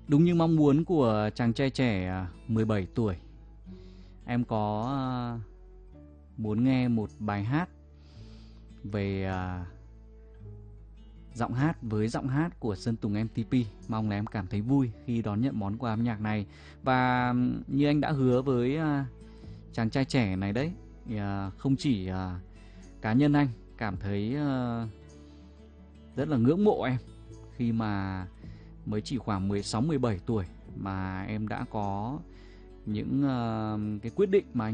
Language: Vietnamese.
Đúng như mong muốn của chàng trai trẻ 17 tuổi, em có muốn nghe một bài hát về giọng hát với giọng hát của Sơn Tùng MTP. Mong là em cảm thấy vui khi đón nhận món quà âm nhạc này. Và như anh đã hứa với chàng trai trẻ này đấy, thì không chỉ cá nhân anh cảm thấy rất là ngưỡng mộ em khi mà mới chỉ khoảng 16-17 tuổi mà em đã có những cái quyết định mà anh